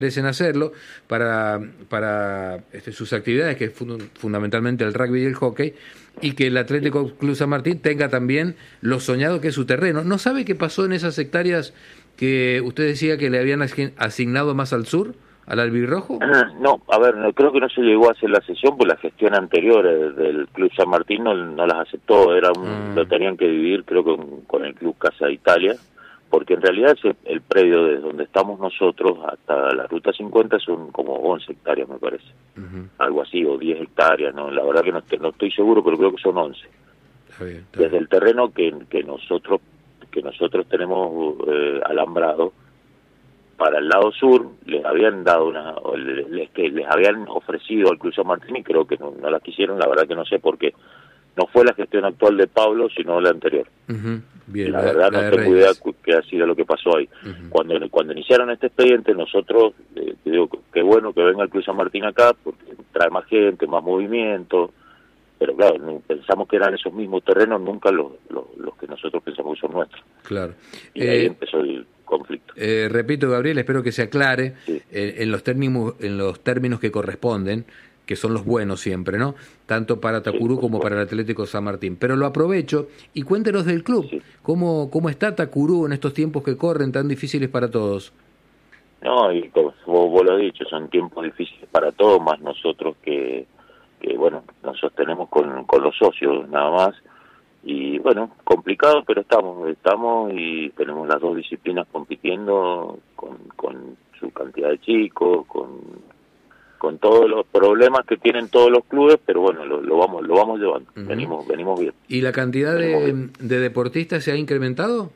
merecen hacerlo para sus actividades, que es fundamentalmente el rugby y el hockey, y que el Atlético Club San Martín tenga también lo soñado que es su terreno. ¿No sabe qué pasó en esas hectáreas que usted decía que le habían asignado más al sur, al albirrojo? No, a ver, creo que no se llegó a hacer la sesión, pues la gestión anterior del Club San Martín no las aceptó, lo tenían que dividir, creo que con el Club Casa de Italia, porque en realidad el predio de donde estamos nosotros hasta la Ruta 50 son como 11 hectáreas, me parece. Algo así, o 10 hectáreas, ¿no? La verdad que no estoy seguro, pero creo que son 11. Está bien. Desde el terreno que nosotros tenemos alambrado, para el lado sur les habían dado les habían ofrecido al Club San Martín y creo que no la quisieron, la verdad que no sé por qué. No fue la gestión actual de Pablo, sino la anterior. Bien, la verdad no tengo idea qué ha sido lo que pasó ahí. Cuando iniciaron este expediente, nosotros, digo, qué bueno que venga el Club San Martín acá, porque trae más gente, más movimiento, pero claro, pensamos que eran esos mismos terrenos, nunca los que nosotros pensamos que son nuestros. Claro. Y ahí empezó el conflicto. Repito, Gabriel, espero que se aclare sí. en los términos que corresponden, que son los buenos siempre, ¿no? Tanto para Tacurú como para el Atlético San Martín. Pero lo aprovecho y cuéntenos del club. Sí. ¿Cómo está Tacurú en estos tiempos que corren tan difíciles para todos? No, y como vos lo has dicho, son tiempos difíciles para todos, más nosotros que bueno, nos sostenemos con los socios nada más. Y bueno, complicado, pero estamos y tenemos las dos disciplinas compitiendo con su cantidad de chicos, con todos los problemas que tienen todos los clubes, pero bueno, lo vamos llevando. Venimos bien. ¿Y la cantidad de deportistas se ha incrementado?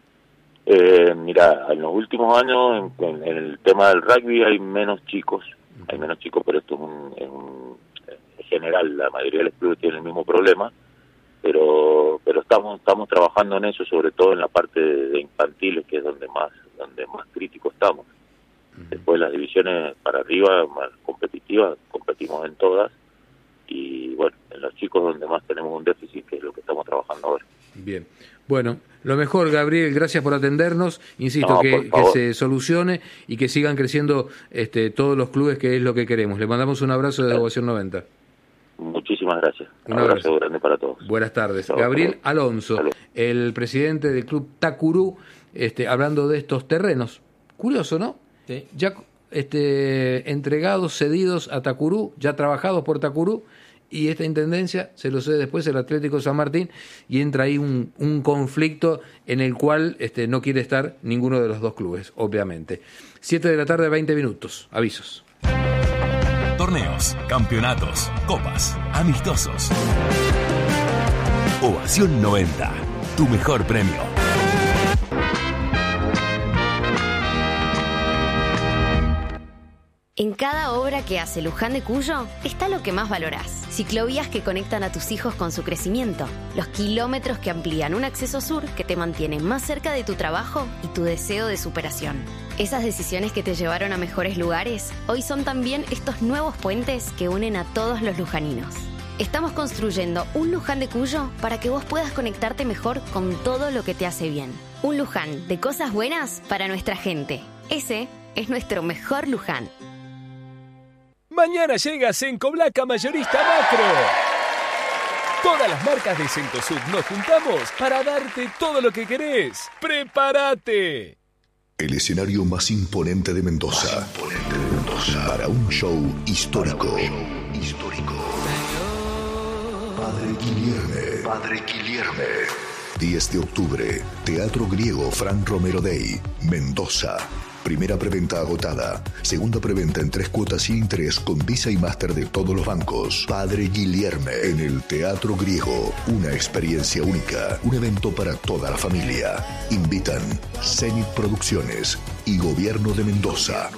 Mira, en los últimos años en el tema del rugby hay menos chicos, pero esto es en general, la mayoría de los clubes tienen el mismo problema, pero estamos trabajando en eso, sobre todo en la parte de infantiles, que es donde más crítico estamos. Después las divisiones para arriba, más competitivas, competimos en todas, y bueno, en los chicos donde más tenemos un déficit, que es lo que estamos trabajando ahora. Bien, bueno, lo mejor, Gabriel, gracias por atendernos, insisto, que se solucione y que sigan creciendo todos los clubes, que es lo que queremos. Le mandamos un abrazo desde Ovación 90. Muchísimas gracias. Un abrazo grande para todos. Buenas tardes. Gabriel Alonso, el presidente del Club Tacurú, hablando de estos terrenos. Curioso, ¿no? Sí. Ya entregados, cedidos a Tacurú, ya trabajados por Tacurú, y esta intendencia se lo cede después el Atlético San Martín, y entra ahí un conflicto en el cual no quiere estar ninguno de los dos clubes, obviamente. 7:20 p.m, avisos. Torneos, campeonatos, copas, amistosos. Ovación 90, tu mejor premio. En cada obra que hace Luján de Cuyo está lo que más valorás. Ciclovías que conectan a tus hijos con su crecimiento. Los kilómetros que amplían un acceso sur que te mantiene más cerca de tu trabajo y tu deseo de superación. Esas decisiones que te llevaron a mejores lugares, hoy son también estos nuevos puentes que unen a todos los lujaninos. Estamos construyendo un Luján de Cuyo para que vos puedas conectarte mejor con todo lo que te hace bien. Un Luján de cosas buenas para nuestra gente. Ese es nuestro mejor Luján. Mañana llega Sencoblaca Mayorista Macro. Todas las marcas de Cencosud nos juntamos para darte todo lo que querés. ¡Prepárate! El escenario más imponente de Mendoza. Para un show histórico. Padre Guilherme. 10 de octubre, Teatro Griego Frank Romero Day, Mendoza. Primera preventa agotada. Segunda preventa en 3 cuotas sin interés con Visa y Master de todos los bancos. Padre Guilherme en el Teatro Griego. Una experiencia única. Un evento para toda la familia. Invitan Zenit Producciones y Gobierno de Mendoza.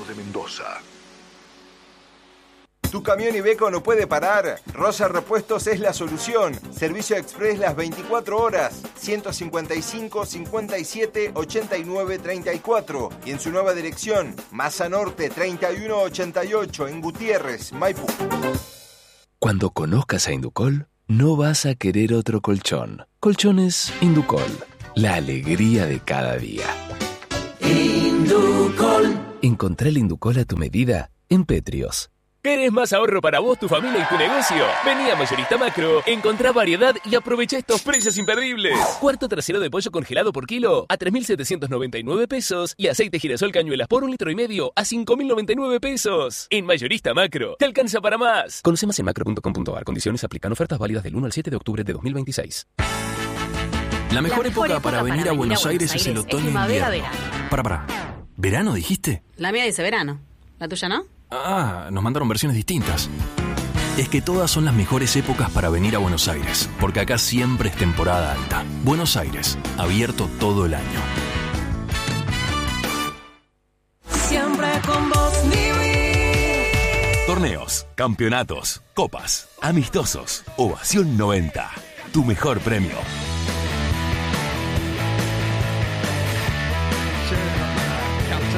¿Tu camión Iveco no puede parar? Rosa Repuestos es la solución. Servicio express las 24 horas. 155 57 89 34. Y en su nueva dirección, Maza Norte 3188 en Gutiérrez, Maipú. Cuando conozcas a Inducol, no vas a querer otro colchón. Colchones Inducol. La alegría de cada día. Inducol. Encontrá el Inducol a tu medida en Petrios. ¿Querés más ahorro para vos, tu familia y tu negocio? Vení a Mayorista Macro, encontrá variedad y aprovecha estos precios imperdibles. Cuarto trasero de pollo congelado por kilo a 3.799 pesos y aceite girasol cañuelas por 1,5 litros a 5.099 pesos. En Mayorista Macro, te alcanza para más. Conoce más en macro.com.ar. Condiciones aplican. Ofertas válidas del 1 al 7 de octubre de 2026. La mejor época para venir a Buenos Aires es el otoño e invierno. Para. ¿Verano dijiste? La mía dice verano. ¿La tuya no? Ah, nos mandaron versiones distintas. Es que todas son las mejores épocas para venir a Buenos Aires, porque acá siempre es temporada alta. Buenos Aires, abierto todo el año. Siempre con vos, Nivea. Torneos, campeonatos, copas, amistosos, Ovación 90. Tu mejor premio.